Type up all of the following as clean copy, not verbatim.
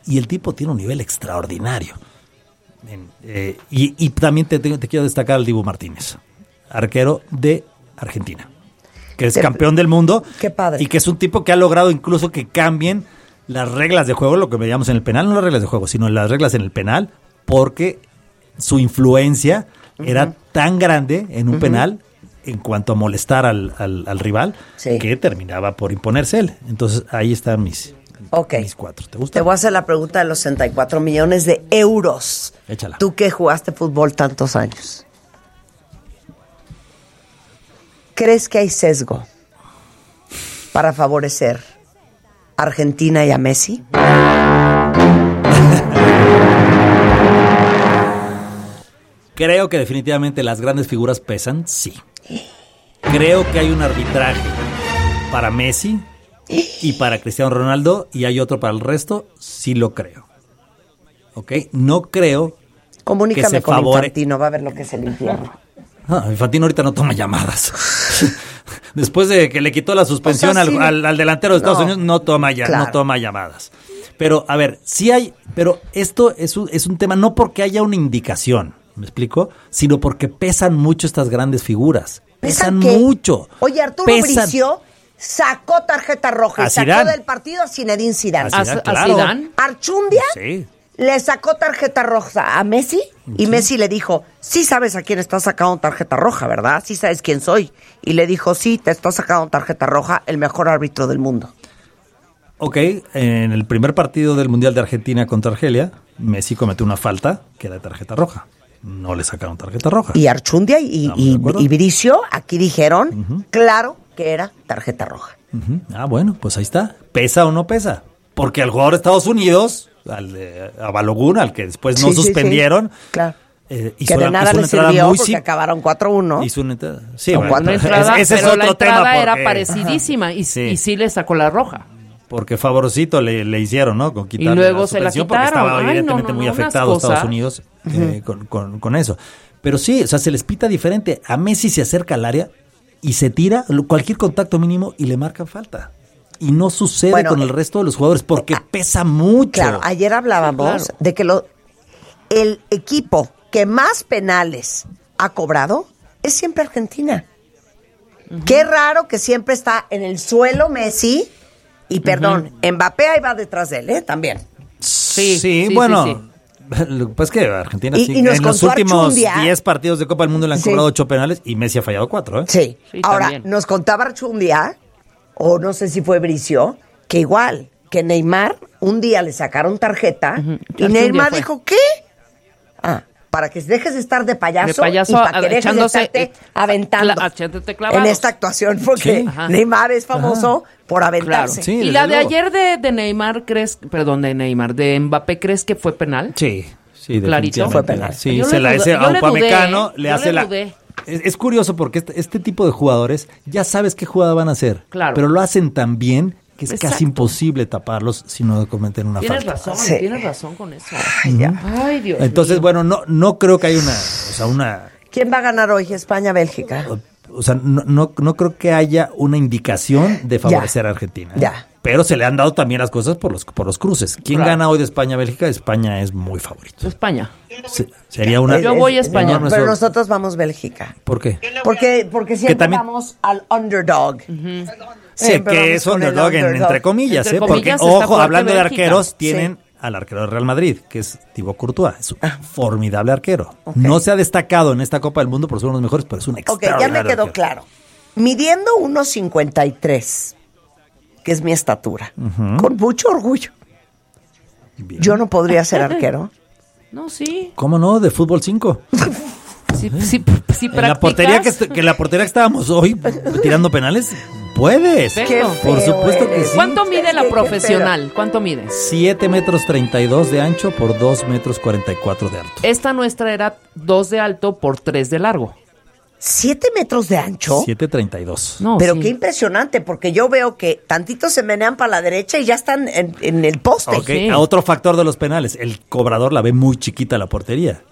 y el tipo tiene un nivel extraordinario. Y también te quiero destacar al Dibu Martínez, arquero de Argentina, que es campeón del mundo. Qué padre. Y que es un tipo que ha logrado incluso que cambien las reglas de juego, lo que veíamos en el penal, no las reglas de juego, sino las reglas en el penal, porque su influencia era tan grande en un penal en cuanto a molestar al rival, que terminaba por imponerse él. Entonces ahí están mis 4. ¿Te gusta? Te voy a hacer la pregunta de los 64 millones de euros. Échala. Tú que jugaste fútbol tantos años, ¿crees que hay sesgo para favorecer a Argentina y a Messi? Creo que definitivamente las grandes figuras pesan, sí. Creo que hay un arbitraje para Messi y para Cristiano Ronaldo y hay otro para el resto, sí lo creo. ¿Ok? No creo Comunícame que se con favore... Infantino, va a ver lo que es el infierno. Infantino ahorita no toma llamadas. Después de que le quitó la suspensión al delantero de Estados Unidos, no toma llamadas. Pero, a ver, sí hay... Pero esto es un tema no porque haya una indicación, ¿me explico? Sino porque pesan mucho estas grandes figuras. Pesan mucho. Oye, Arturo Bricio sacó tarjeta roja y sacó del partido a Zinedine Zidane. ¿A Zidane? Archundia le sacó tarjeta roja a Messi y Messi le dijo, sí sabes a quién está sacando tarjeta roja, ¿verdad? Sí sabes quién soy. Y le dijo, sí, te está sacando tarjeta roja el mejor árbitro del mundo. Ok, en el primer partido del Mundial de Argentina contra Argelia, Messi cometió una falta que era de tarjeta roja. No le sacaron tarjeta roja. Y Archundia y Bricio aquí dijeron, claro que era tarjeta roja. Bueno, pues ahí está. ¿Pesa o no pesa? Porque al jugador de Estados Unidos, a Balogun, al que después no suspendieron, claro. Que de nada le sirvió porque acabaron 4-1. Hizo una entrada. Sí, ese es otro tema. La entrada era parecidísima y sí le sacó la roja. Porque favorcito le hicieron, ¿no? Con quitarle y luego la suspensión, se la quitaron. Porque estaba evidentemente muy afectado Estados Unidos con eso. Pero sí, o sea, se les pita diferente. A Messi se acerca al área y se tira cualquier contacto mínimo y le marcan falta. Y no sucede con el resto de los jugadores porque pesa mucho. Claro, ayer hablábamos de que el equipo que más penales ha cobrado es siempre Argentina. Qué raro que siempre está en el suelo Messi. Y perdón, Mbappé ahí va detrás de él, también. Sí, bueno. Lo que pasa es que Argentina en los últimos 10 partidos de Copa del Mundo le han cobrado 8 penales y Messi ha fallado 4, ¿eh? Sí. Ahora, también nos contaba Archundia, o no sé si fue Bricio, que igual que Neymar, un día le sacaron tarjeta y Neymar dijo, ¿qué? Para que dejes de estar de payaso y para que dejes de estarte aventando en esta actuación, porque Neymar es famoso por aventarse. Claro. Sí, y la de ayer de Neymar, de Mbappé, ¿crees que fue penal? Sí, clarito. Fue penal. Sí, se la hace a Upamecano, le hace la... Es curioso porque este tipo de jugadores ya sabes qué jugada van a hacer, pero lo hacen tan bien que es casi imposible taparlos si no cometen una falta. Tienes razón con eso. Ay, Dios Entonces, mío. Bueno, no creo que haya una... ¿Quién va a ganar hoy? ¿España-Bélgica? O sea, no creo que haya una indicación de favorecer a Argentina. Pero se le han dado también las cosas por los cruces. ¿Quién gana hoy de España-Bélgica? España es muy favorito. España. Sería una... Yo voy a España. Pero nosotros vamos Bélgica. ¿Por qué? Porque siempre vamos al underdog. Que es underdog entre comillas, porque, ojo, hablando de arqueros, tienen al arquero de Real Madrid, que es Thibaut Courtois. Es un formidable arquero. No se ha destacado en esta Copa del Mundo por ser uno de los mejores, pero es un extraordinario ya me quedó claro. Midiendo 1.53, que es mi estatura, con mucho orgullo. Bien. Yo no podría ser arquero. No, sí. ¿Cómo no? De fútbol 5. Sí, en la portería que la portería que estábamos hoy tirando penales, puedes. Por supuesto que sí. ¿Cuánto mide la profesional? ¿Cuánto mide? 7 metros 32 de ancho por 2 metros 44 de alto. Esta nuestra era 2 de alto por 3 de largo. 7 metros de ancho. 7.32. No, pero qué impresionante, porque yo veo que tantitos se menean para la derecha y ya están en el poste. A otro factor de los penales, el cobrador la ve muy chiquita la portería.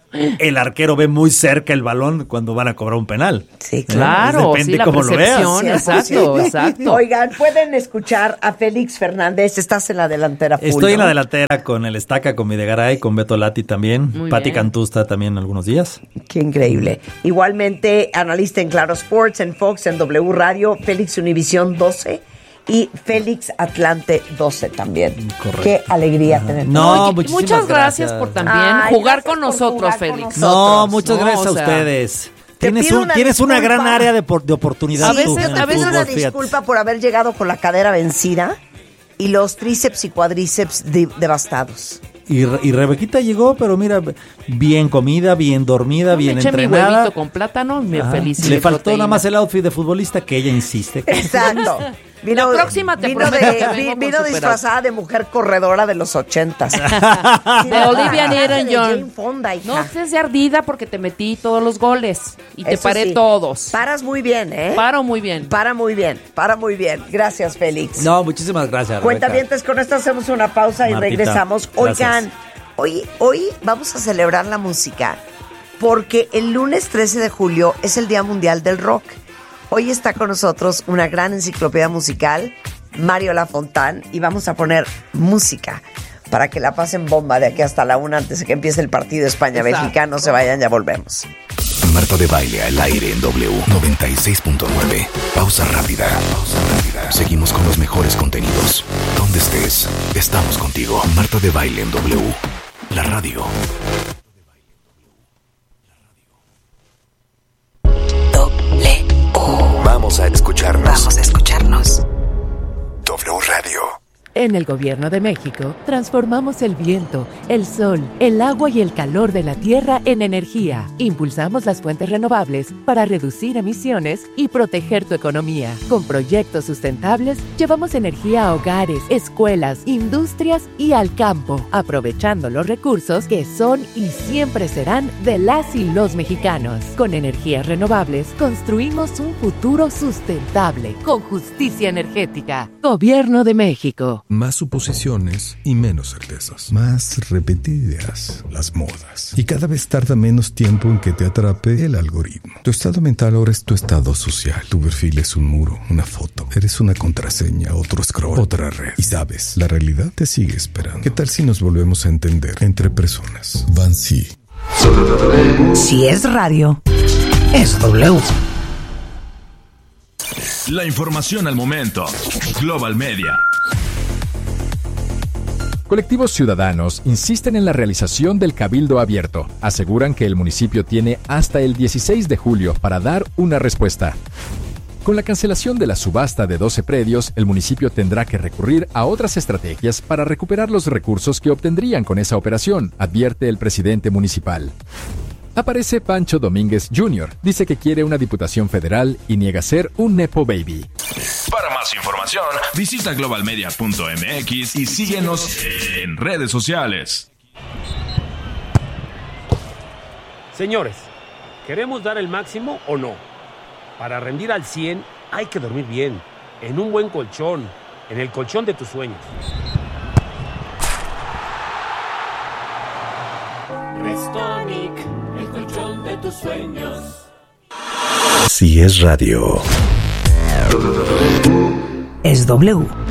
el arquero ve muy cerca el balón cuando van a cobrar un penal. Sí, claro. Depende Sí, la cómo lo veas. percepción, exacto. Oigan, pueden escuchar a Félix Fernández. Estás en la delantera full, Estoy en ¿no? la delantera con el Estaca, con Videgaray, con Beto Lati también. Muy Pati bien. Cantusta también algunos días. Qué increíble. Igualmente, analista en Claro Sports, en Fox, en W Radio, Félix Univisión 12 y Félix Atlante 12 también. Correcto. Qué alegría tener. No, Oye, muchísimas muchas gracias por también Ay, jugar gracias con por nosotros, jugar con Félix. nosotros. No, muchas No, gracias o a sea, ustedes. te pido una Tienes una disculpa. gran área de oportunidad. A veces- tú en el a veces Pido fútbol, una fíjate. disculpa por haber llegado con la cadera vencida y los tríceps y cuadríceps devastados. Y Rebequita llegó, pero mira, bien comida, bien dormida, bien Me eché mi entrenada. huevito con plátano, me Ah, feliz. le de faltó proteína. nada más el outfit de futbolista que ella insiste. Exacto. La próxima te vino prometo que vengo con vino super disfrazada de mujer corredora de los 80s. De Olivia Newton-John. Jane Fonda, hija. No estés de ardida porque te metí todos los goles y te Eso paré sí. todos. Paras muy bien, ¿eh? Paro muy bien. Para muy bien, para muy bien. Gracias, Félix. No, muchísimas gracias. Cuentavientes, con esto hacemos una pausa y Martita, regresamos. gracias. Oigan, hoy vamos a celebrar la música porque el lunes 13 de julio es el Día Mundial del Rock. Hoy está con nosotros una gran enciclopedia musical, Mario Lafontán, y vamos a poner música para que la pasen bomba de aquí hasta la 1 antes de que empiece el partido España-Bélgica. No se vayan, ya volvemos. Marta de Baile al aire en W 96.9. Pausa rápida. Seguimos con los mejores contenidos. Donde estés, estamos contigo. Marta de Baile en W. La radio. Vamos a escucharnos. W Radio. En el Gobierno de México, transformamos el viento, el sol, el agua y el calor de la tierra en energía. Impulsamos las fuentes renovables para reducir emisiones y proteger tu economía. Con proyectos sustentables, llevamos energía a hogares, escuelas, industrias y al campo, aprovechando los recursos que son y siempre serán de las y los mexicanos. Con energías renovables, construimos un futuro sustentable, con justicia energética. Gobierno de México. Más suposiciones y menos certezas. Más repetidas las modas. Y cada vez tarda menos tiempo en que te atrape el algoritmo. Tu estado mental ahora es tu estado social. Tu perfil es un muro, una foto. Eres una contraseña, otro scroll, otra red. Y sabes, la realidad te sigue esperando. ¿Qué tal si nos volvemos a entender entre personas? Bansi. Si es radio, es W. La información al momento. Global Media. Colectivos ciudadanos insisten en la realización del cabildo abierto. Aseguran que el municipio tiene hasta el 16 de julio para dar una respuesta. Con la cancelación de la subasta de 12 predios, el municipio tendrá que recurrir a otras estrategias para recuperar los recursos que obtendrían con esa operación, advierte el presidente municipal. Aparece Pancho Domínguez Jr., dice que quiere una diputación federal y niega ser un nepo baby. Para más información, visita globalmedia.mx y síguenos en redes sociales. Señores, ¿queremos dar el máximo o no? Para rendir al 100 hay que dormir bien, en un buen colchón, en el colchón de tus sueños. Restonic, el colchón de tus sueños. Si es radio. Es W.